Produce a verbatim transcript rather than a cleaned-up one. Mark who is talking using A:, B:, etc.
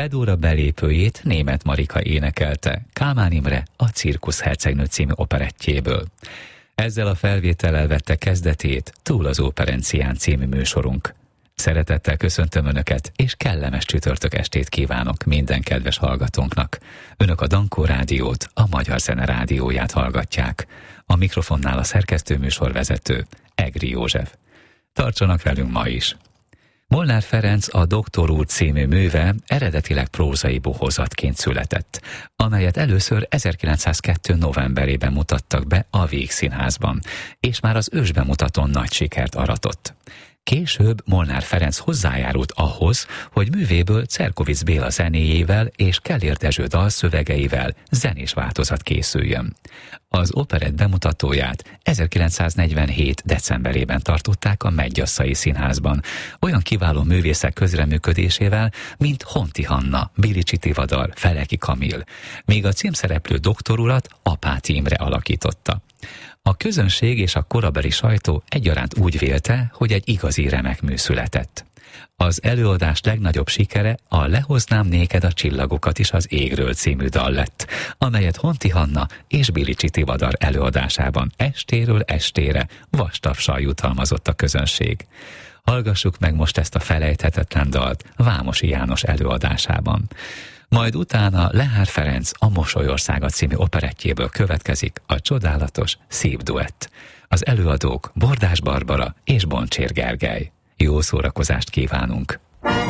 A: Fedóra belépőjét Németh Marika énekelte Kálmán Imre a Cirkusz hercegnő című operettjéből. Ezzel a felvétellel vette kezdetét Túl az Óperencián című műsorunk. Szeretettel köszöntöm Önöket, és kellemes csütörtök estét kívánok minden kedves hallgatónknak. Önök a Dankó Rádiót, a Magyar Zene Rádióját hallgatják. A mikrofonnál a szerkesztőműsorvezető, Egri József. Tartsanak velünk ma is! Molnár Ferenc a Doktor úr című műve eredetileg prózai bohózatként született, amelyet először ezerkilencszázkettő novemberében mutattak be a Vígszínházban, és már az ősbemutatón nagy sikert aratott. Később Molnár Ferenc hozzájárult ahhoz, hogy művéből Cerkovics Béla zenéjével és Kellér Dezső dalszövegeivel zenés változat készüljön. Az operett bemutatóját ezerkilencszáznegyvenhét decemberében tartották a Mennyasszai Színházban, olyan kiváló művészek közreműködésével, mint Honti Hanna, Bilicsi Tivadar, Feleki Kamil, míg a címszereplő Doktor urat Apáti Imre alakította. A közönség és a korabeli sajtó egyaránt úgy vélte, hogy egy igazi remek mű született. Az előadás legnagyobb sikere a Lehoznám néked a csillagokat is az égről című dal lett, amelyet Honti Hanna és Bilicsi Tivadar előadásában estéről estére vastapsal jutalmazott a közönség. Hallgassuk meg most ezt a felejthetetlen dalt Vámosi János előadásában. Majd utána Lehár Ferenc a Mosolyországa című operettjéből következik a csodálatos Szívduett. Az előadók Bordás Barbara és Boncsér Gergely. Jó szórakozást kívánunk!